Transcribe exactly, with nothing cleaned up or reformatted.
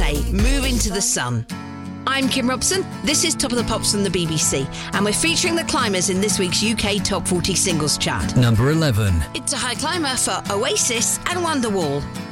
Day, Moving to the Sun. I'm Kim Robson. This is Top of the Pops from the B B C, and we're featuring the climbers in this week's U K Top forty Singles Chart. Number eleven. It's a high climber for Oasis and Wonderwall.